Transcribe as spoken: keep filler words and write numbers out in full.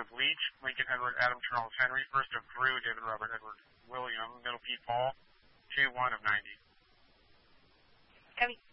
of Leach, Lincoln, Edward, Adam, Charles, Henry. First of Drew, David, Robert, Edward, William. Middle Pete, Paul. two one of ninety. Copy.